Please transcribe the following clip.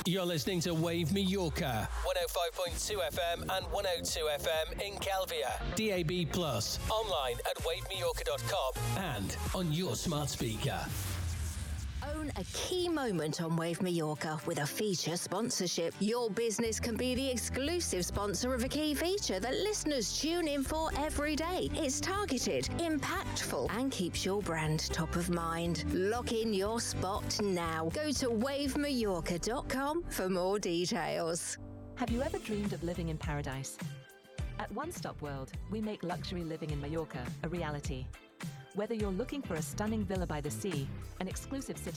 You're listening to Wave Mallorca, 105.2 FM and 102 FM in Calvia, DAB+, online at wavemallorca.com and on your smart speaker. Own a key moment on Wave Mallorca with a feature sponsorship. Your business can be the exclusive sponsor of a key feature that listeners tune in for every day. It's targeted, impactful, and keeps your brand top of mind. Lock in your spot now. Go to wavemallorca.com for more details. Have you ever dreamed of living in paradise? At One Stop World, we make luxury living in Mallorca a reality. Whether you're looking for a stunning villa by the sea, an exclusive city